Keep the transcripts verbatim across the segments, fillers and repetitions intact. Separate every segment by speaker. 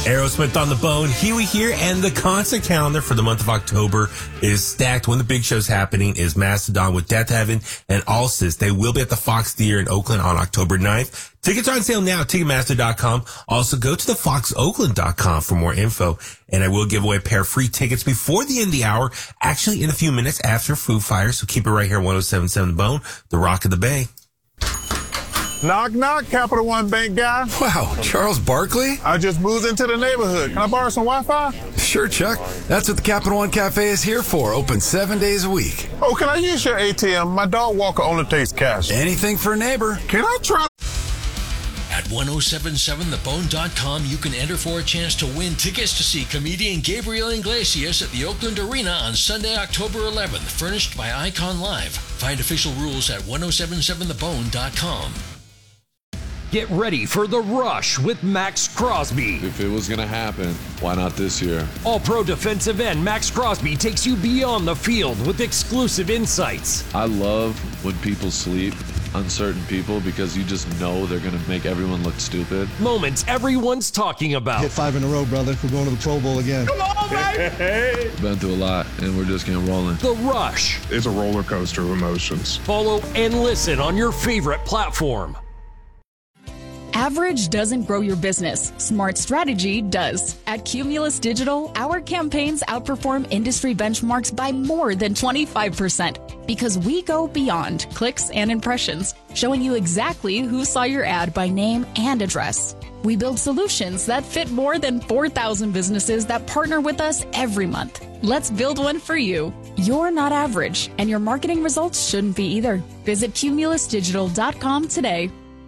Speaker 1: Aerosmith on the Bone, Huey here, and the concert calendar for the month of October is stacked. One of the big shows happening is Mastodon with Death Heaven and Ulcers. They will be at the Fox Theater in Oakland on October ninth. Tickets are on sale now, Ticketmaster dot com. Also, go to the fox oakland dot com for more info. And I will give away a pair of free tickets before the end of the hour, actually in a few minutes after Foo Fighters. So keep it right here, one oh seven point seven The Bone, the Rock of the Bay.
Speaker 2: Knock, knock, Capital One Bank guy.
Speaker 3: Wow, Charles Barkley?
Speaker 2: I just moved into the neighborhood. Can I borrow some Wi-Fi?
Speaker 3: Sure, Chuck. That's what the Capital One Cafe is here for. Open seven days a week.
Speaker 2: Oh, can I use your A T M? My dog walker only takes cash.
Speaker 3: Anything for a neighbor.
Speaker 2: Can I try?
Speaker 4: At ten seventy-seven the bone dot com, you can enter for a chance to win tickets to see comedian Gabriel Iglesias at the Oakland Arena on Sunday, October eleventh, furnished by Icon Live. Find official rules at ten seventy-seven the bone dot com.
Speaker 5: Get ready for The Rush with Max Crosby.
Speaker 6: If it was going to happen, why not this year?
Speaker 5: All-pro defensive end Max Crosby takes you beyond the field with exclusive insights.
Speaker 6: I love when people sleep on certain people because you just know they're going to make everyone look stupid.
Speaker 5: Moments everyone's talking about.
Speaker 7: Hit five in a row, brother. We're going to the Pro Bowl again.
Speaker 5: Come on, baby!
Speaker 6: Been through a lot, and we're just getting rolling.
Speaker 5: The Rush.
Speaker 2: It's a roller coaster of emotions.
Speaker 5: Follow and listen on your favorite platform.
Speaker 8: Average doesn't grow your business. Smart strategy does. At Cumulus Digital, our campaigns outperform industry benchmarks by more than twenty-five percent because we go beyond clicks and impressions, showing you exactly who saw your ad by name and address. We build solutions that fit more than four thousand businesses that partner with us every month. Let's build one for you. You're not average, and your marketing results shouldn't be either. Visit cumulus digital dot com today.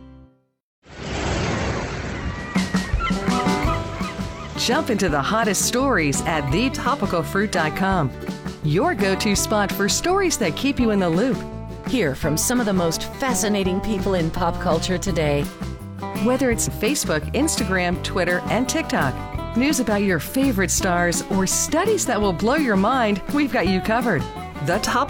Speaker 9: Jump into the hottest stories at the topical fruit dot com. Your go-to spot for stories that keep you in the loop.
Speaker 10: Hear from some of the most fascinating people in pop culture today.
Speaker 9: Whether it's Facebook, Instagram, Twitter, and TikTok, news about your favorite stars, or studies that will blow your mind, we've got you covered. The Top